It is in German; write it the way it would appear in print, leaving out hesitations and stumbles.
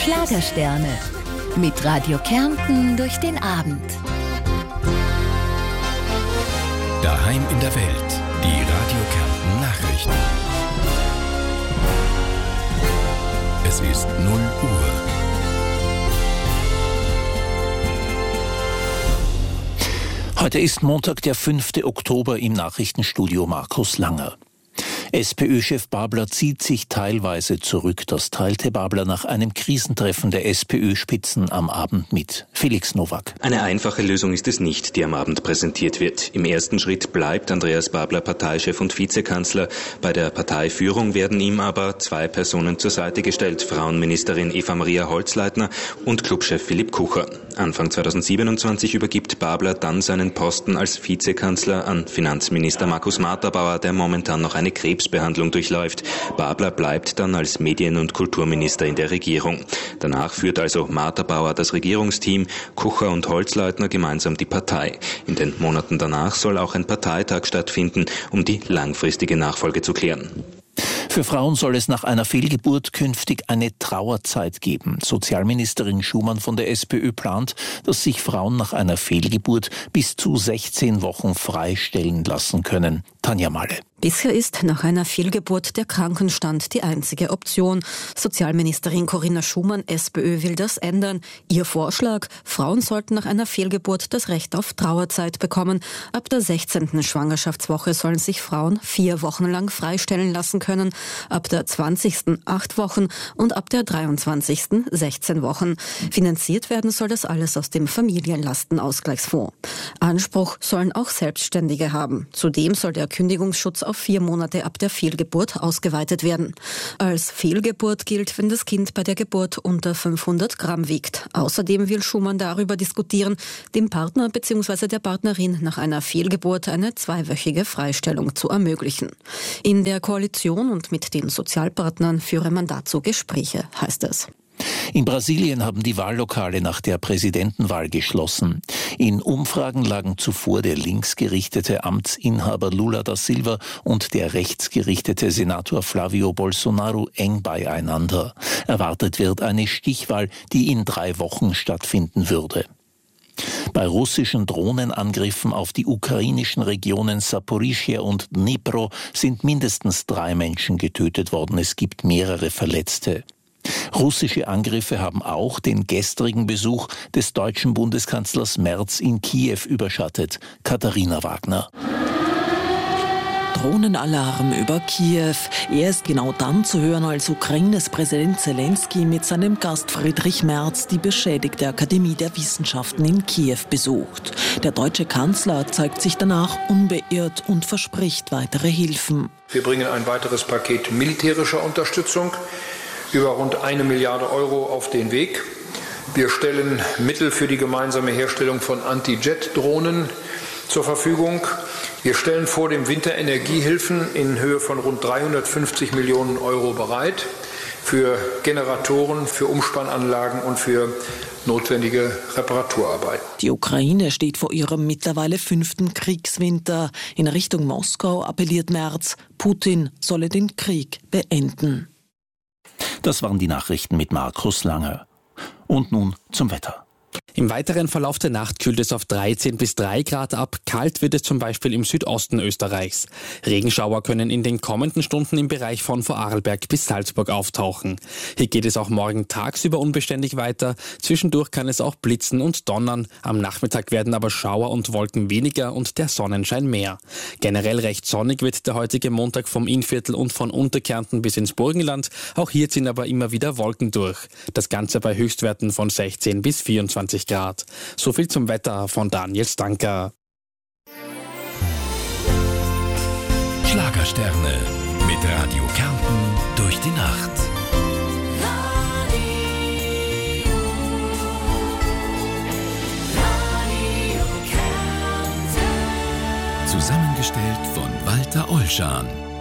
Schlagersterne. Mit Radio Kärnten durch den Abend. Daheim in der Welt. Die Radio Kärnten Nachrichten. Es ist 0 Uhr. Heute ist Montag, der 5. Oktober, im Nachrichtenstudio Markus Langer. SPÖ-Chef Babler zieht sich teilweise zurück. Das teilte Babler nach einem Krisentreffen der SPÖ-Spitzen am Abend mit. Felix Nowak. Eine einfache Lösung ist es nicht, die am Abend präsentiert wird. Im ersten Schritt bleibt Andreas Babler Parteichef und Vizekanzler. Bei der Parteiführung werden ihm aber 2 Personen zur Seite gestellt. Frauenministerin Eva-Maria Holzleitner und Clubchef Philipp Kucher. Anfang 2027 übergibt Babler dann seinen Posten als Vizekanzler an Finanzminister Markus Marterbauer, der momentan noch eine Krebsbehandlung durchläuft. Babler bleibt dann als Medien- und Kulturminister in der Regierung. Danach führt also Marterbauer das Regierungsteam, Kucher und Holzleitner gemeinsam die Partei. In den Monaten danach soll auch ein Parteitag stattfinden, um die langfristige Nachfolge zu klären. Für Frauen soll es nach einer Fehlgeburt künftig eine Trauerzeit geben. Sozialministerin Schumann von der SPÖ plant, dass sich Frauen nach einer Fehlgeburt bis zu 16 Wochen freistellen lassen können. Tanja Malle. Bisher ist nach einer Fehlgeburt der Krankenstand die einzige Option. Sozialministerin Corinna Schumann, SPÖ, will das ändern. Ihr Vorschlag: Frauen sollten nach einer Fehlgeburt das Recht auf Trauerzeit bekommen. Ab der 16. Schwangerschaftswoche sollen sich Frauen 4 Wochen lang freistellen lassen können, ab der 20. 8 Wochen und ab der 23. 16 Wochen. Finanziert werden soll das alles aus dem Familienlastenausgleichsfonds. Anspruch sollen auch Selbstständige haben. Zudem soll der Kündigungsschutz auf 4 Monate ab der Fehlgeburt ausgeweitet werden. Als Fehlgeburt gilt, wenn das Kind bei der Geburt unter 500 Gramm wiegt. Außerdem will Schumann darüber diskutieren, dem Partner bzw. der Partnerin nach einer Fehlgeburt eine 2-wöchige Freistellung zu ermöglichen. In der Koalition und mit den Sozialpartnern führe man dazu Gespräche, heißt es. In Brasilien haben die Wahllokale nach der Präsidentenwahl geschlossen. In Umfragen lagen zuvor der linksgerichtete Amtsinhaber Lula da Silva und der rechtsgerichtete Senator Flavio Bolsonaro eng beieinander. Erwartet wird eine Stichwahl, die in 3 Wochen stattfinden würde. Bei russischen Drohnenangriffen auf die ukrainischen Regionen Saporischschja und Dnipro sind mindestens 3 Menschen getötet worden. Es gibt mehrere Verletzte. Russische Angriffe haben auch den gestrigen Besuch des deutschen Bundeskanzlers Merz in Kiew überschattet. Katharina Wagner. Drohnenalarm über Kiew. Er ist genau dann zu hören, als Ukraines Präsident Zelensky mit seinem Gast Friedrich Merz die beschädigte Akademie der Wissenschaften in Kiew besucht. Der deutsche Kanzler zeigt sich danach unbeirrt und verspricht weitere Hilfen. Wir bringen ein weiteres Paket militärischer Unterstützung über rund 1 Milliarde Euro auf den Weg. Wir stellen Mittel für die gemeinsame Herstellung von Anti-Jet-Drohnen zur Verfügung. Wir stellen vor dem Winter Energiehilfen in Höhe von rund 350 Millionen Euro bereit für Generatoren, für Umspannanlagen und für notwendige Reparaturarbeiten. Die Ukraine steht vor ihrem mittlerweile 5. Kriegswinter. In Richtung Moskau appelliert Merz, Putin solle den Krieg beenden. Das waren die Nachrichten mit Markus Langer. Und nun zum Wetter. Im weiteren Verlauf der Nacht kühlt es auf 13 bis 3 Grad ab. Kalt wird es zum Beispiel im Südosten Österreichs. Regenschauer können in den kommenden Stunden im Bereich von Vorarlberg bis Salzburg auftauchen. Hier geht es auch morgen tagsüber unbeständig weiter. Zwischendurch kann es auch blitzen und donnern. Am Nachmittag werden aber Schauer und Wolken weniger und der Sonnenschein mehr. Generell recht sonnig wird der heutige Montag vom Innviertel und von Unterkärnten bis ins Burgenland. Auch hier ziehen aber immer wieder Wolken durch. Das Ganze bei Höchstwerten von 16 bis 24 Grad. So viel zum Wetter von Daniel Stanker. Schlagersterne mit Radio Kärnten durch die Nacht. Zusammengestellt von Walter Olschan.